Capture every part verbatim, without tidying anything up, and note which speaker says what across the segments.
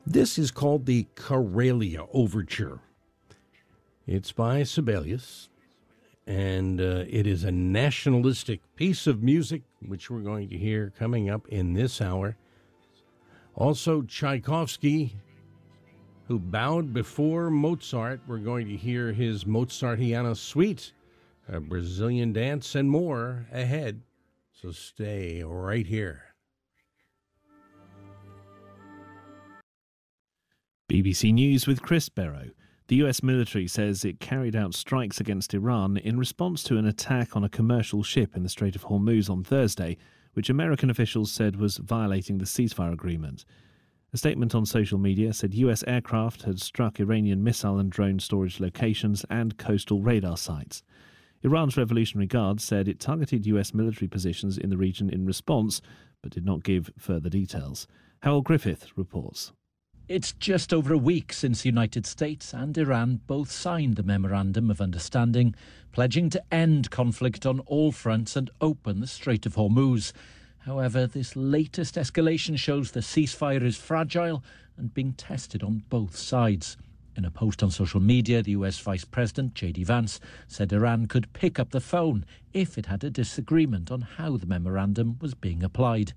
Speaker 1: This is called the Karelia Overture. It's by Sibelius, and uh, it is a nationalistic piece of music, which we're going to hear coming up in this hour. Also, Tchaikovsky, who bowed before Mozart. We're going to hear his Mozartiana Suite, a Brazilian dance, and more ahead. So stay right here.
Speaker 2: B B C News with Chris Barrow. The U S military says it carried out strikes against Iran in response to an attack on a commercial ship in the Strait of Hormuz on Thursday, which American officials said was violating the ceasefire agreement. A statement on social media said U S aircraft had struck Iranian missile and drone storage locations and coastal radar sites. Iran's Revolutionary Guard said it targeted U S military positions in the region in response, but did not give further details. Howell Griffith reports.
Speaker 3: It's just over a week since the United States and Iran both signed the Memorandum of Understanding, pledging to end conflict on all fronts and open the Strait of Hormuz. However, this latest escalation shows the ceasefire is fragile and being tested on both sides. In a post on social media, the U S Vice President, J D Vance, said Iran could pick up the phone if it had a disagreement on how the memorandum was being applied.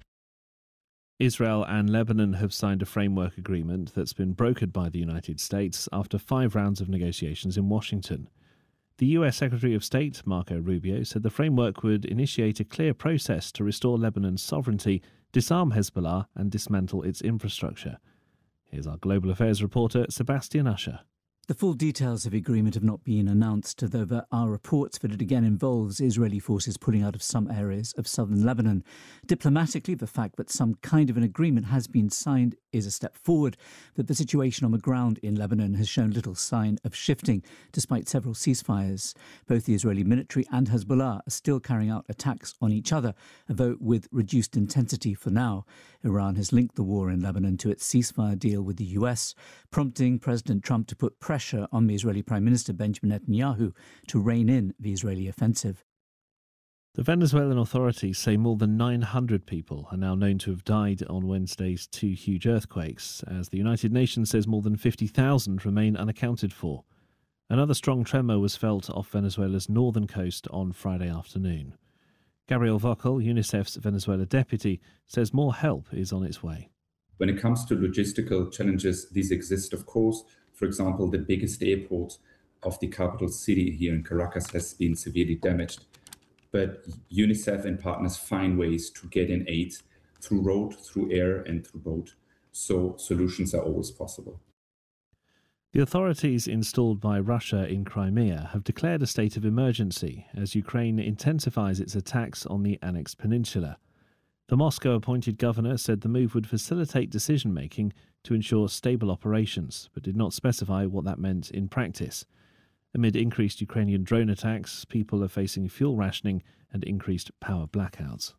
Speaker 2: Israel and Lebanon have signed a framework agreement that's been brokered by the United States after five rounds of negotiations in Washington. The U S Secretary of State, Marco Rubio, said the framework would initiate a clear process to restore Lebanon's sovereignty, disarm Hezbollah and dismantle its infrastructure. Here's our Global Affairs reporter, Sebastian Usher.
Speaker 4: The full details of the agreement have not been announced, though there are reports that it again involves Israeli forces pulling out of some areas of southern Lebanon. Diplomatically, the fact that some kind of an agreement has been signed is a step forward, but the situation on the ground in Lebanon has shown little sign of shifting, despite several ceasefires. Both the Israeli military and Hezbollah are still carrying out attacks on each other, though with reduced intensity for now. Iran has linked the war in Lebanon to its ceasefire deal with the U S, prompting President Trump to put pressure on the Israeli Prime Minister Benjamin Netanyahu to rein in the Israeli offensive.
Speaker 2: The Venezuelan authorities say more than nine hundred people are now known to have died on Wednesday's two huge earthquakes, as the United Nations says more than fifty thousand remain unaccounted for. Another strong tremor was felt off Venezuela's northern coast on Friday afternoon. Gabriel Vocal, UNICEF's Venezuela deputy, says more help is on its way.
Speaker 5: When it comes to logistical challenges, these exist, of course. For example, the biggest airport of the capital city here in Caracas has been severely damaged. But UNICEF and partners find ways to get in aid through road, through air, and through boat. So solutions are always possible.
Speaker 2: The authorities installed by Russia in Crimea have declared a state of emergency as Ukraine intensifies its attacks on the annexed peninsula. The Moscow-appointed governor said the move would facilitate decision-making to ensure stable operations, but did not specify what that meant in practice. Amid increased Ukrainian drone attacks, people are facing fuel rationing and increased power blackouts.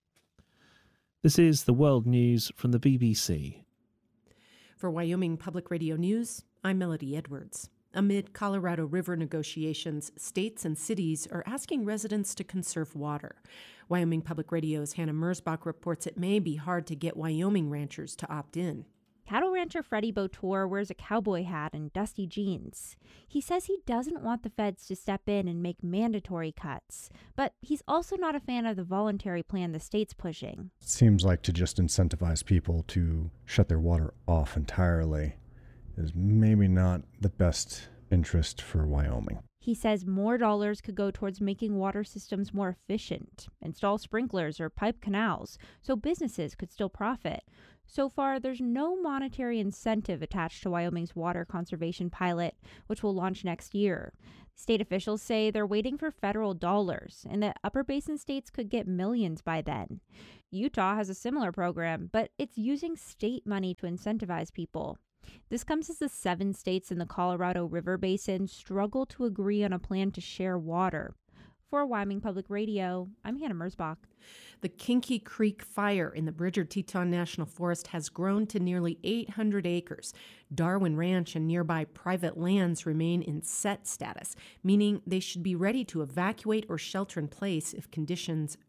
Speaker 2: This is the World News from the B B C.
Speaker 6: For Wyoming Public Radio News, I'm Melody Edwards. Amid Colorado River negotiations, states and cities are asking residents to conserve water. Wyoming Public Radio's Hannah Mersbach reports it may be hard to get Wyoming ranchers to opt in.
Speaker 7: Cattle rancher Freddie Botor wears a cowboy hat and dusty jeans. He says he doesn't want the feds to step in and make mandatory cuts, but he's also not a fan of the voluntary plan the state's pushing.
Speaker 8: It seems like to just incentivize people to shut their water off entirely is maybe not the best interest for Wyoming.
Speaker 7: He says more dollars could go towards making water systems more efficient, install sprinklers or pipe canals, so businesses could still profit. So far, there's no monetary incentive attached to Wyoming's water conservation pilot, which will launch next year. State officials say they're waiting for federal dollars, and that Upper Basin states could get millions by then. Utah has a similar program, but it's using state money to incentivize people. This comes as the seven states in the Colorado River Basin struggle to agree on a plan to share water. For Wyoming Public Radio, I'm Hannah Mersbach.
Speaker 6: The Kinky Creek Fire in the Bridger-Teton National Forest has grown to nearly eight hundred acres. Darwin Ranch and nearby private lands remain in set status, meaning they should be ready to evacuate or shelter in place if conditions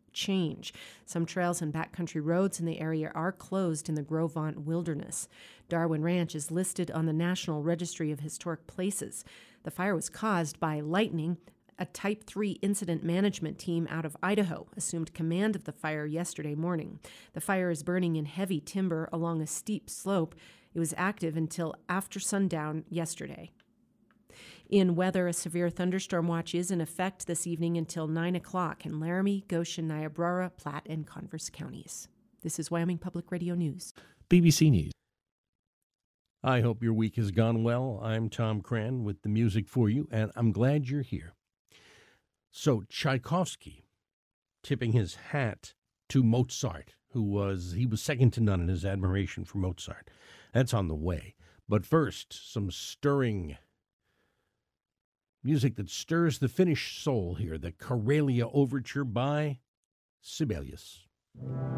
Speaker 6: change. Some trails and backcountry roads in the area are closed in the Gros Ventre Wilderness. Darwin Ranch is listed on the National Registry of Historic Places. The fire was caused by lightning. A Type three incident management team out of Idaho assumed command of the fire yesterday morning. The fire is burning in heavy timber along a steep slope. It was active until after sundown yesterday. In weather, a severe thunderstorm watch is in effect this evening until nine o'clock in Laramie, Goshen, Niobrara, Platte, and Converse counties. This is Wyoming Public Radio News.
Speaker 2: B B C News.
Speaker 1: I hope your week has gone well. I'm Tom Cran with the music for you, and I'm glad you're here. So Tchaikovsky tipping his hat to Mozart, who was, he was second to none in his admiration for Mozart. That's on the way. But first, some stirring music that stirs the Finnish soul here, the Karelia Overture by Sibelius.